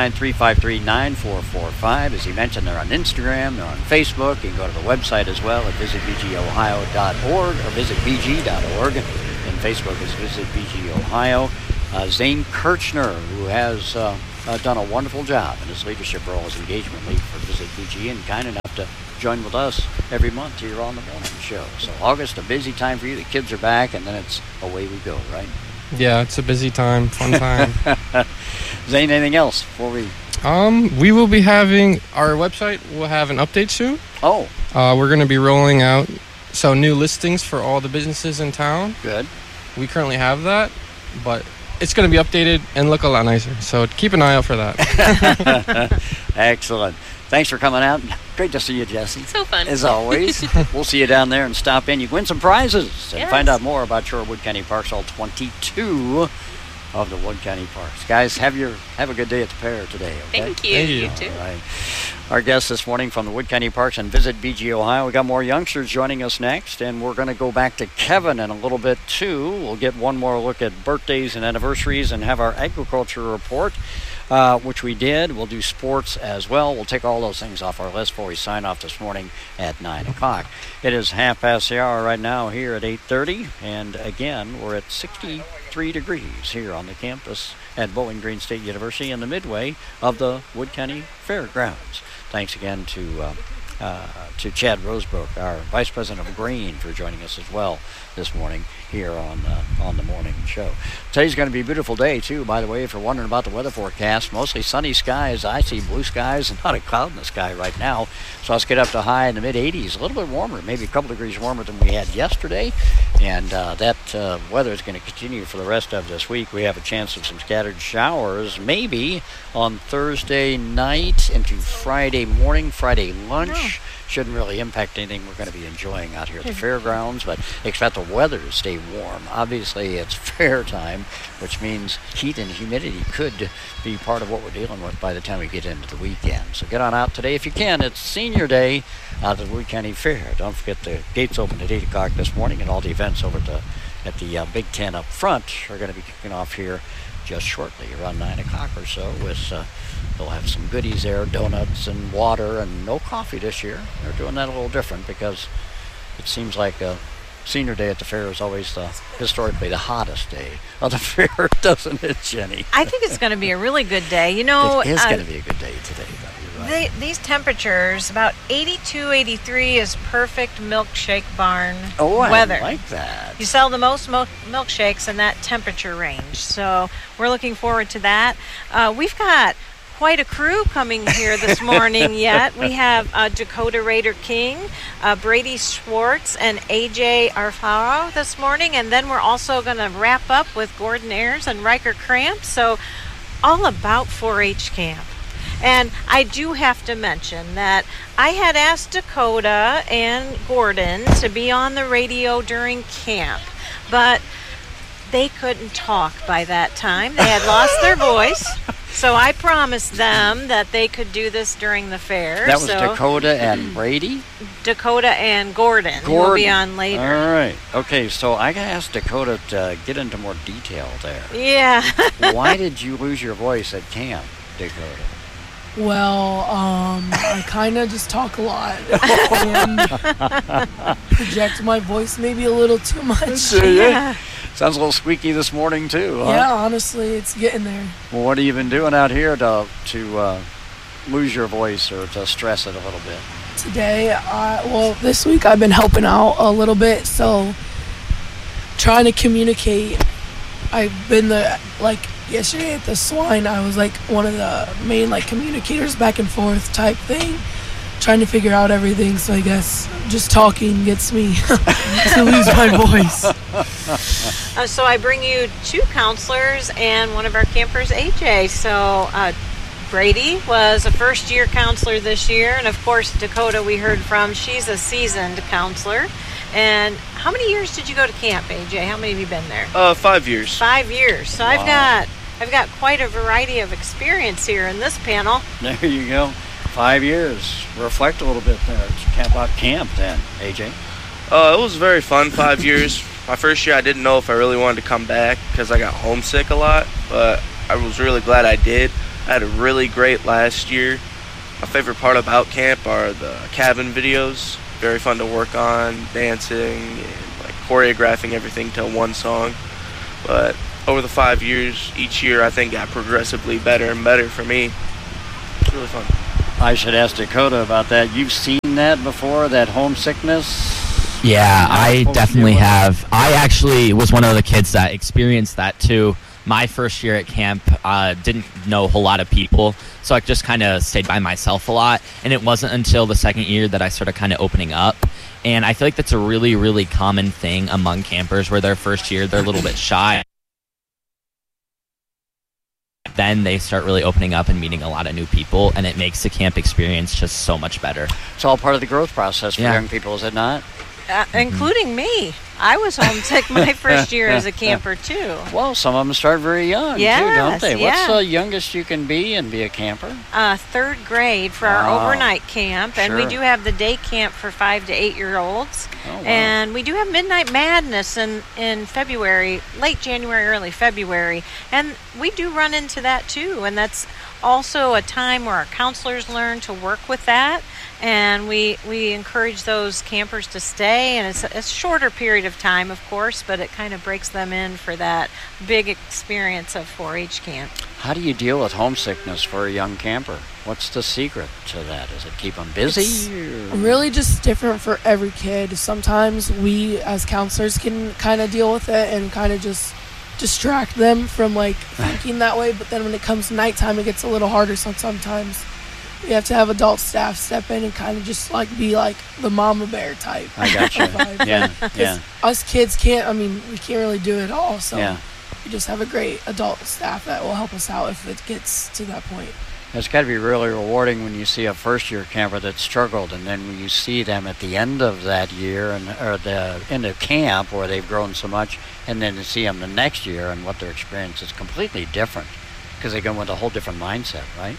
419-353-9445. As he mentioned, they're on Instagram, they're on Facebook. You can go to the website as well at visitbgohio.org or visitbg.org. And Facebook is Visit BG Ohio. Zane Kirchner, who has done a wonderful job in his leadership role as engagement lead for Visit BG and kind enough to join with us every month here on the morning show. So August, a busy time for you. The kids are back, and then it's away we go, right? Yeah, it's a busy time, fun time. Zane, anything else before we... We will be having... Our website will have an update soon. Oh. We're going to be rolling out new listings for all the businesses in town. Good. We currently have that, but it's going to be updated and look a lot nicer. So keep an eye out for that. Excellent. Thanks for coming out. Great to see you, Jesse. So fun. As always. We'll see you down there and stop in. You can win some prizes and find out more about your Wood County Parks, all 22 of the Wood County Parks. Guys, have a good day at the fair today, okay? Thank you. You too. All right. Our guest this morning from the Wood County Parks and Visit BG Ohio. We got more youngsters joining us next, and we're going to go back to Kevin in a little bit too. We'll get one more look at birthdays and anniversaries and have our agriculture report, which we did. We'll do sports as well. We'll take all those things off our list before we sign off this morning at 9 o'clock. It is half past the hour right now here at 8:30, and again, we're at 63 degrees here on the campus at Bowling Green State University in the midway of the Wood County Fairgrounds. Thanks again to Chad Rosebrook, our Vice President of Grain, for joining us as well this morning here on the morning show. Today's going to be a beautiful day too, by the way, if you're wondering about the weather forecast. Mostly sunny skies. I see blue skies and not a cloud in the sky right now. So let's get up to high in the mid-80s, a little bit warmer, maybe a couple degrees warmer than we had yesterday. And that weather is going to continue for the rest of this week. We have a chance of some scattered showers, maybe on Thursday night into Friday morning, Friday lunch. Shouldn't really impact anything we're going to be enjoying out here at the fairgrounds, but expect the weather to stay warm. Obviously, it's fair time, which means heat and humidity could be part of what we're dealing with by the time we get into the weekend. So get on out today if you can. It's Senior Day out at the Wood County Fair. Don't forget the gates open at 8 o'clock this morning, and all the events over at the Big Tent up front are going to be kicking off here just shortly, around 9 o'clock or so. They'll have some goodies there, donuts and water, and no coffee this year. They're doing that a little different because it seems like Senior Day at the fair is always historically the hottest day of the fair, doesn't it, Jenny? I think it's going to be a really good day. You know, it is going to be a good day today, though. You're right. These temperatures, about 82, 83 is perfect milkshake barn weather. I like that. You sell the most milkshakes in that temperature range. So we're looking forward to that. We've got quite a crew coming here this morning yet. We have Dakota Raider King, Brady Schwartz, and AJ Arfaro this morning. And then we're also going to wrap up with Gordon Ayers and Riker Cramp. So all about 4-H camp. And I do have to mention that I had asked Dakota and Gordon to be on the radio during camp, but they couldn't talk by that time. They had lost their voice. So I promised them that they could do this during the fair. That was Dakota and Brady? Dakota and Gordon. Who will be on later. All right. Okay, so I got to ask Dakota to get into more detail there. Yeah. Why did you lose your voice at camp, Dakota? Well, I kind of just talk a lot and project my voice maybe a little too much. Yeah. Sounds a little squeaky this morning, too. Huh? Yeah, honestly, it's getting there. Well, what have you been doing out here to lose your voice or to stress it a little bit? Today, this week I've been helping out a little bit, so trying to communicate. I've been yesterday at the Swine, I was one of the main communicators back and forth type thing, trying to figure out everything. So I guess just talking gets me to lose my voice. So I bring you two counselors and one of our campers, AJ. So Brady was a first-year counselor this year, and of course Dakota we heard from. She's a seasoned counselor. And how many years did you go to camp, AJ? How many have you been there? 5 years. 5 years. So wow. I've got quite a variety of experience here in this panel. There you go. 5 years. Reflect a little bit there. About camp then, AJ. It was very fun, 5 years. My first year, I didn't know if I really wanted to come back because I got homesick a lot, but I was really glad I did. I had a really great last year. My favorite part about camp are the cabin videos. Very fun to work on, dancing, and like choreographing everything to one song. But over the 5 years, each year I think got progressively better and better for me. It's really fun. I should ask Dakota about that. You've seen that before, that homesickness? Yeah, I definitely have. I actually was one of the kids that experienced that too. My first year at camp, didn't know a whole lot of people, so I just kind of stayed by myself a lot. And it wasn't until the second year that I started kind of opening up. And I feel like that's a really, really common thing among campers where their first year, they're a little bit shy. Then they start really opening up and meeting a lot of new people, and it makes the camp experience just so much better. It's all part of the growth process for young people, is it not? Including me. I was homesick my first year as a camper, too. Well, some of them start very young, too, don't they? What's the youngest you can be and be a camper? Third grade for our overnight camp. And we do have the day camp for 5 to 8-year-olds. Oh, wow. And we do have Midnight Madness in February, late January, early February. And we do run into that, too. And that's also a time where our counselors learn to work with that. And we encourage those campers to stay, and it's a shorter period of time, of course, but it kind of breaks them in for that big experience of 4-H camp. How do you deal with homesickness for a young camper? What's the secret to that? Is it keep them busy? It's really just different for every kid. Sometimes we, as counselors, can kind of deal with it and kind of just distract them from, like, thinking that way, but then when it comes to nighttime, it gets a little harder sometimes. We have to have adult staff step in and kind of just like be like the mama bear type. I gotcha. Yeah. Us kids we can't really do it all. So we just have a great adult staff that will help us out if it gets to that point. It's got to be really rewarding when you see a first-year camper that struggled, and then when you see them at the end of that year or the end of camp where they've grown so much, and then to see them the next year and what their experience is completely different because they go with a whole different mindset, right?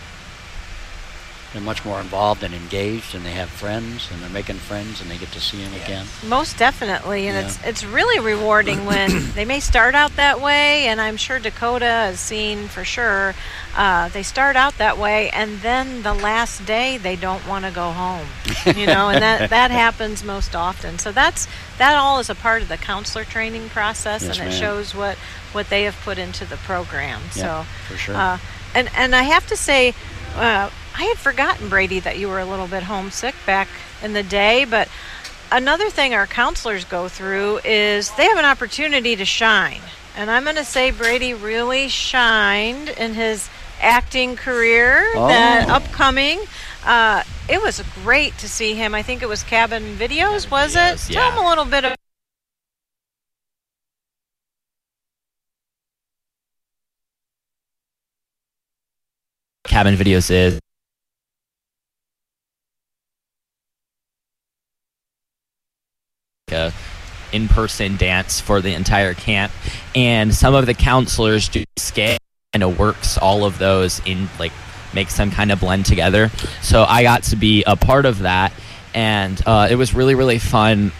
They're much more involved and engaged, and they have friends, and they're making friends, and they get to see them again. Most definitely, and it's really rewarding when they may start out that way, and I'm sure Dakota has seen for sure, they start out that way, and then the last day they don't want to go home, and that happens most often. So that all is a part of the counselor training process, and it shows what they have put into the program. Yeah, for sure. And I have to say, I had forgotten, Brady, that you were a little bit homesick back in the day, but another thing our counselors go through is they have an opportunity to shine. And I'm going to say Brady really shined in his acting career, that upcoming. It was great to see him. I think it was Cabin Videos, was it? Yeah. Tell him a little bit of Cabin Videos is a in-person dance for the entire camp, and some of the counselors do skit and works all of those in, like, makes them kind of blend together. So I got to be a part of that, and it was really, really fun.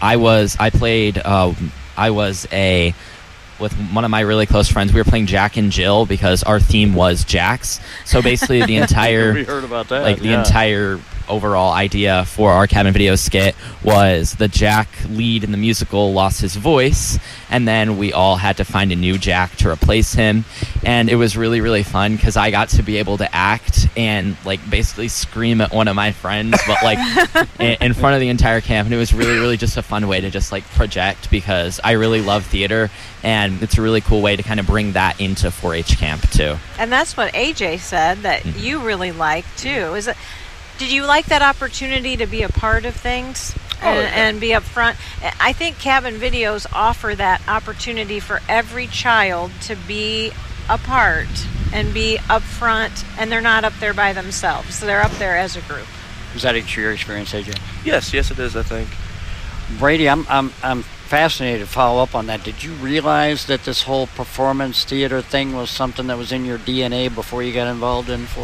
With one of my really close friends, we were playing Jack and Jill because our theme was Jax. So basically the entire we heard about that. Like the entire overall idea for our Cabin Video skit was the Jack lead in the musical lost his voice, and then we all had to find a new Jack to replace him. And it was really, really fun because I got to be able to act and like basically scream at one of my friends, but like in front of the entire camp. And it was really, really just a fun way to just like project, because I really love theater, and it's a really cool way to kind of bring that into 4-H camp too. And that's what AJ said that you really like too. Did you like that opportunity to be a part of things and be up front? I think Cabin Videos offer that opportunity for every child to be a part and be up front, and they're not up there by themselves. So they're up there as a group. Is that your experience, AJ? Yes, it is, I think. Brady, I'm fascinated to follow up on that. Did you realize that this whole performance theater thing was something that was in your DNA before you got involved in 4-H?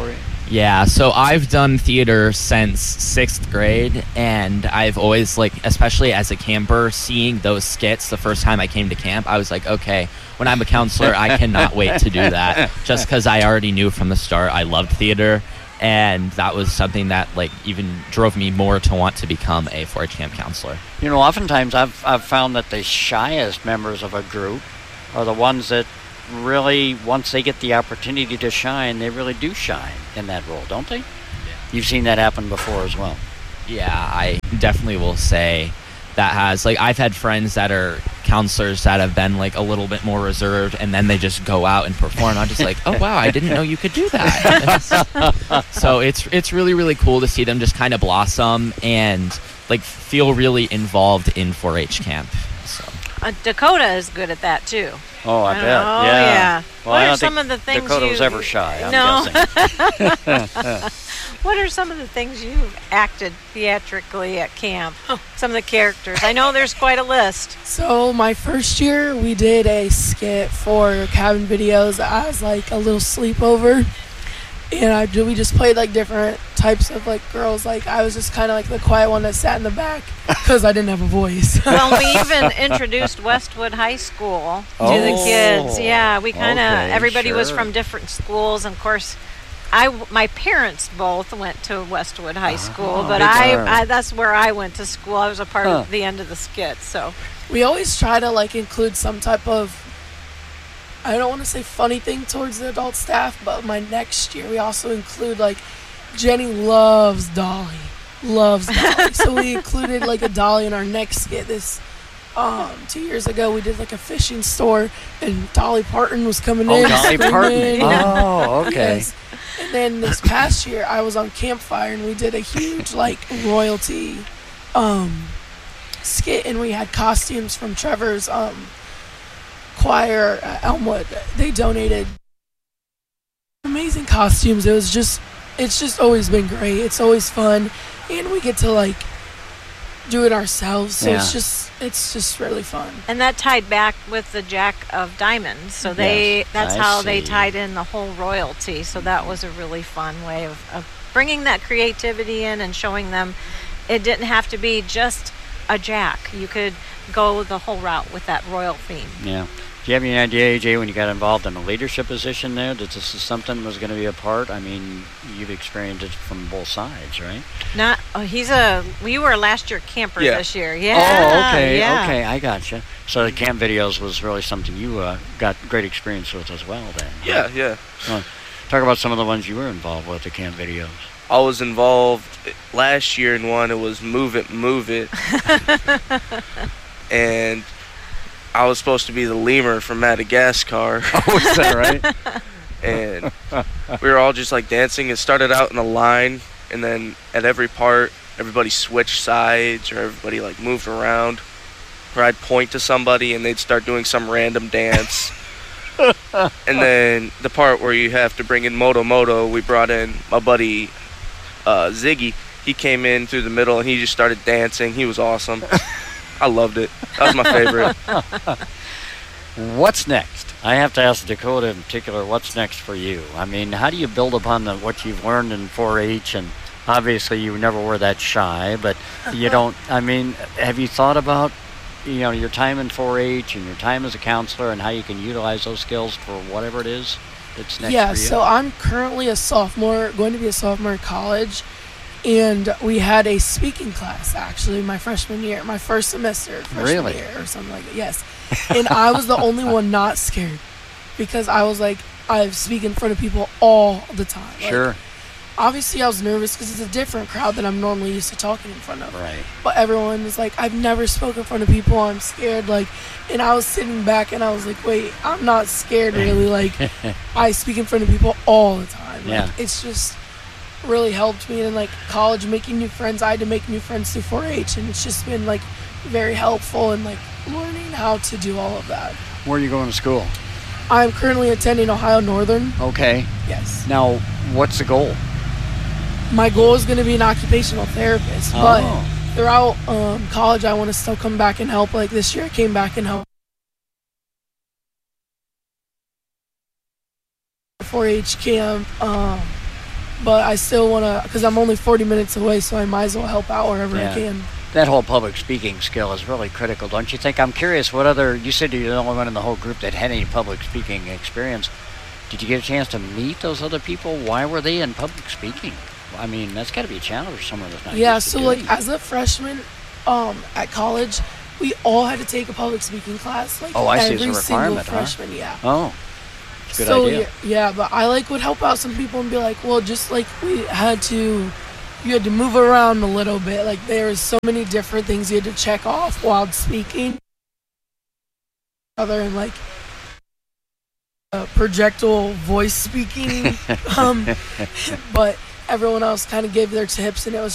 Yeah, so I've done theater since 6th grade, and I've always, like, especially as a camper, seeing those skits the first time I came to camp, I was like, okay, when I'm a counselor, I cannot wait to do that, just because I already knew from the start I loved theater, and that was something that, like, even drove me more to want to become a 4-H camp counselor. You know, oftentimes I've found that the shyest members of a group are the ones that really, once they get the opportunity to shine, they really do shine in that role, don't they? Yeah. You've seen that happen before as well. Yeah, I definitely will say that has, like, I've had friends that are counselors that have been, like, a little bit more reserved, and then they just go out and perform. I'm just like, oh, wow, I didn't know you could do that. So it's really, really cool to see them just kind of blossom and, like, feel really involved in 4-H camp. So Dakota is good at that, too. Oh, I bet. Oh, yeah. Well, what I are don't some think of the things Dakota was you... ever shy, I'm guessing. What are some of the things you've acted theatrically at camp? Some of the characters. I know there's quite a list. So my first year, we did a skit for Cabin Videos as, like, a little sleepover. And we just played, like, different types of, like, girls. Like, I was just kind of, like, the quiet one that sat in the back because I didn't have a voice. Well, we even introduced Westwood High School to the kids. Yeah, we kind of, everybody was from different schools. And, of course, my parents both went to Westwood High School, but I that's where I went to school. I was a part of the end of the skit, so. We always try to, like, include some type of, I don't want to say funny thing towards the adult staff, but my next year we also include, like, Jenny loves Dolly. So we included, like, a Dolly in our next skit. This 2 years ago we did, like, a fishing store, and Dolly Parton was coming in. Dolly Parton. Oh, okay. Yes. And then this past year I was on Campfire, and we did a huge, like, royalty skit, and we had costumes from Trevor's choir at Elmwood. They donated amazing costumes. It's just always been great. It's always fun, and we get to, like, do it ourselves, so it's just really fun. And that tied back with the Jack of Diamonds, so that's how they tied in the whole royalty. So that was a really fun way of bringing that creativity in and showing them it didn't have to be just a Jack. You could go the whole route with that royal theme. Yeah. Do you have any idea, AJ, when you got involved in a leadership position there, that this is something that was going to be a part? I mean, you've experienced it from both sides, right? We were a last year camper this year. Yeah. Oh, okay. Yeah. Okay, I gotcha. So the camp videos was really something you got great experience with as well then. Right? Yeah. Well, talk about some of the ones you were involved with, the camp videos. I was involved last year in one. It was Move It, Move It. And I was supposed to be the lemur from Madagascar. Oh, is that right? And we were all just, like, dancing. It started out in a line, and then at every part, everybody switched sides, or everybody, like, moved around. Or I'd point to somebody, and they'd start doing some random dance. And then the part where you have to bring in Moto Moto, we brought in my buddy Ziggy. He came in through the middle, and he just started dancing. He was awesome. I loved it. That was my favorite. What's next? I have to ask Dakota in particular, what's next for you? I mean, how do you build upon what you've learned in 4-H? And obviously you never were that shy, but you don't, I mean, have you thought about, your time in 4-H and your time as a counselor and how you can utilize those skills for whatever it is that's next for you? Yeah, so I'm currently going to be a sophomore in college. And we had a speaking class, actually, my freshman year, my first semester, freshman year or something like that, yes. And I was the only one not scared because I was like, I speak in front of people all the time. Sure. Like, obviously, I was nervous because it's a different crowd than I'm normally used to talking in front of. Right. But everyone was like, I've never spoken in front of people, I'm scared. Like, and I was sitting back and I was like, wait, I'm not scared really. Like, I speak in front of people all the time. Like, yeah. It's just really helped me. And like college, making new friends, I had to make new friends through 4-H, and it's just been like very helpful and like learning how to do all of that. Where are you going to school? I'm currently attending Ohio Northern. Okay. Yes. Now, what's the goal? My goal is going to be an occupational therapist, but throughout college, I want to still come back and help. Like this year, I came back and helped 4-H camp. but I still want to, because I'm only 40 minutes away, so I might as well help out wherever Yeah. I can. That whole public speaking skill is really critical, don't you think? I'm curious, what other, you said you're the only one in the whole group that had any public speaking experience. Did you get a chance to meet those other people? Why were they in public speaking? I mean, that's got to be a challenge for someone that's not Yeah, used to so doing like as a freshman at college, we all had to take a public speaking class. Like Oh, I see, every it's a requirement, single freshman, yeah. Oh, it's a good so idea. yeah, but I like would help out some people and be like, well, just like you had to move around a little bit. Like there's so many different things you had to check off while speaking. Other than like projectile voice speaking, but everyone else kind of gave their tips, and it was